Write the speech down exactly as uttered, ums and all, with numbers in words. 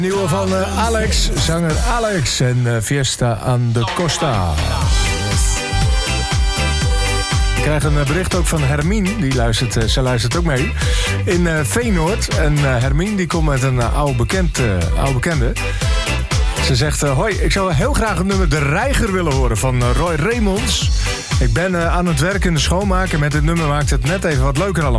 Nieuwe van uh, Alex, zanger Alex en uh, Fiesta aan de Costa. Ik krijg een bericht ook van Hermine, die luistert, uh, ze luistert ook mee, in uh, Veenoord. En uh, Hermine die komt met een uh, oude, bekend, uh, oude bekende. Ze zegt, uh, hoi, ik zou heel graag het nummer De Reiger willen horen van uh, Roy Raymonds. Ik ben uh, aan het werk in de schoonmaak en met dit nummer maakt het net even wat leuker allemaal.